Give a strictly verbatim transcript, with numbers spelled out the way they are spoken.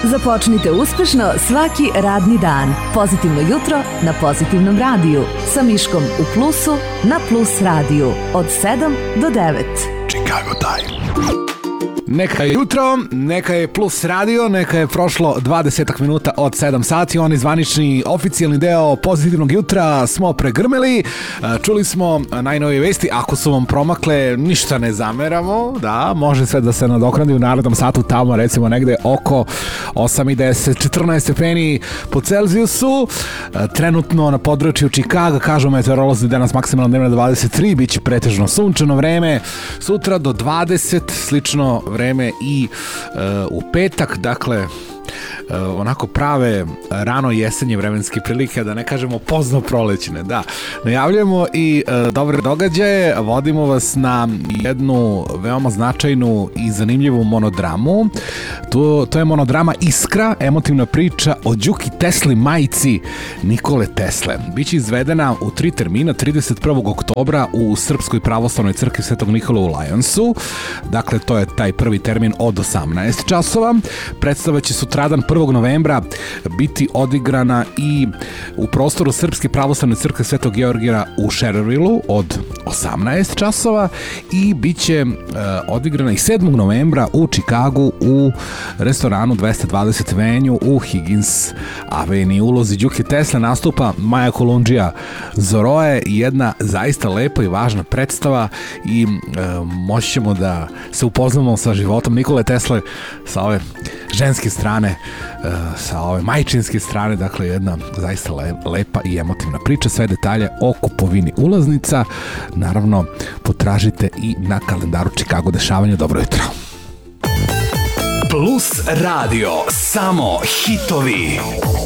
Započnite uspešno svaki radni dan. Pozitivno jutro na Pozitivnom radiju. Sa Miškom u plusu na Plus radiju. Od sedam do devet. Chicago Time. Neka je jutro, neka je Plus radio, neka je prošlo dvadeset minuta od sedam sati, oni zvanični oficijalni deo Pozitivnog jutra smo pregrmeli, čuli smo najnovije vesti, ako su vam promakle ništa ne zameramo, da, može sve da se nadoknadi u narednom satu tamo recimo negde oko osam i deset, četrnaest stepeni po Celzijusu, trenutno na području Chicaga, kažu meteorolozi danas maksimalno dnevno dvadeset tri, bit će pretežno sunčano vreme, sutra do dvadeset, slično vreme i uh, u petak, dakle uh, onako prave rano jesenje vremenske prilike, da ne kažemo pozno prolećne, da. Najavljujemo i uh, dobre događaje, vodimo vas na jednu veoma značajnu i zanimljivu monodramu. To, to je monodrama Iskra, emotivna priča o Đuki Tesli, majci Nikole Tesle. Biće izvedena u tri termina, trideset prvog oktobra u Srpskoj pravoslavnoj crkvi Svetog Nikole u Lajonsu. Dakle, to je taj prvi termin od osamnaest časova. Predstava će sutradan prvog novembra biti odigrana i u prostoru Srpske pravoslavne crkve Svetog Georgija u Sherrillu od osamnaest časova i bit će uh, odigrana i sedmog novembra u Chicagu u restoranu dvesta dvadeset Venue u Higgins Avenue. U ulozi Đuke Tesle nastupa Maja Kolundžija Zoroje, jedna zaista lepa i važna predstava i uh, moći ćemo da se upoznamo sa životom Nikole Tesle sa ove ženske strane, sa ove majčinske strane, dakle jedna zaista lepa i emotivna priča. Sve detalje o kupovini ulaznica naravno potražite i na kalendaru Chicago dešavanja. Dobro jutro. Plus radio, samo hitovi.